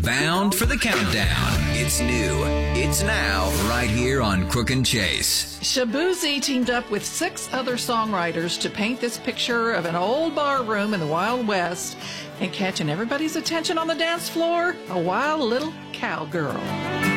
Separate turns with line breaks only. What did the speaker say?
Bound for the countdown. It's new. It's now, right here on Crook and Chase.
Shaboozey teamed up with 6 other songwriters to paint this picture of an old bar room in the Wild West, and catching everybody's attention on the dance floor, a wild little cowgirl.